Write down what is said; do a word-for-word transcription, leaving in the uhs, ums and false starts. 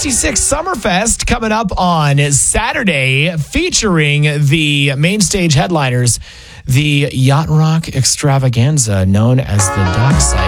sixty-six Summerfest coming up on Saturday, featuring the main stage headliners, the Yacht Rock Extravaganza, known as the Dockside.